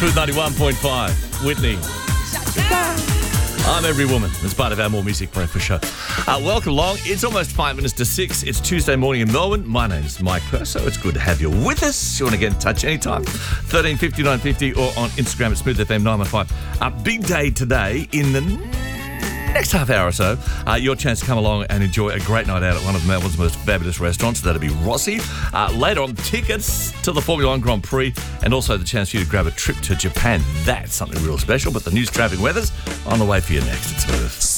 Smooth 91.5, Whitney. I'm Every Woman. It's part of our More Music Breakfast show. Welcome along. It's almost 5 minutes to 6. It's Tuesday morning in Melbourne. My name's Mike Purso. It's good to have you with us. You want to get in touch anytime? 1350 950 or on Instagram at SmoothFM915. A big day today in the next half hour or so. Your chance to come along and enjoy a great night out at one of Melbourne's most fabulous restaurants. That'll be Rossi. Later on, tickets to the Formula One Grand Prix and also the chance for you to grab a trip to Japan. That's something real special. But the news, traffic, weather's on the way for you next. It's Smooth.